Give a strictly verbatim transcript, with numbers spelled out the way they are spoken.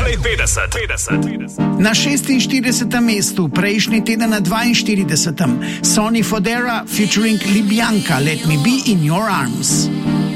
Najprej petdeset. Na šestinštiridesetem mestu, prejšnji teden na dvainštiridesetem, Sonny Fodera featuring Libjanka, Let Me Be in Your Arms.